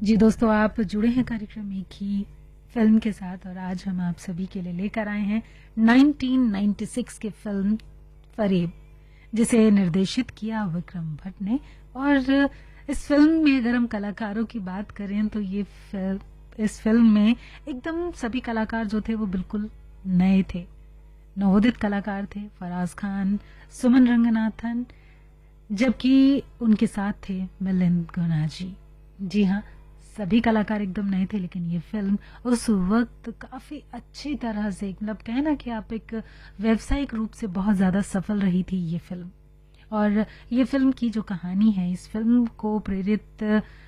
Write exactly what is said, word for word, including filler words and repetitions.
जी दोस्तों, आप जुड़े हैं कार्यक्रम एक ही फिल्म के साथ और आज हम आप सभी के लिए लेकर आए हैं नाइनटीन नाइंटी सिक्स की फिल्म फरेब, जिसे निर्देशित किया विक्रम भट्ट ने। और इस फिल्म में अगर हम कलाकारों की बात करें तो ये फिल्म, इस फिल्म में एकदम सभी कलाकार जो थे वो बिल्कुल नए थे, नवोदित कलाकार थे। फराज खान, सुमन रंगनाथन, जबकि उनके साथ थे मिलिंद गुना जी। जी हाँ, सभी कलाकार एकदम नए थे, लेकिन ये फिल्म उस वक्त काफी अच्छी तरह से, मतलब कहना कि आप एक व्यावसायिक रूप से बहुत ज्यादा सफल रही थी ये फिल्म। और ये फिल्म की जो कहानी है, इस फिल्म को प्रेरित